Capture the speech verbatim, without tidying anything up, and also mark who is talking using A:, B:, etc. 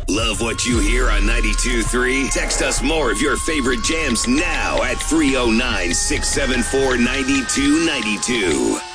A: Love what you hear on ninety-two three? Text us more of your favorite jams now at three oh nine, six seven four, nine two nine two.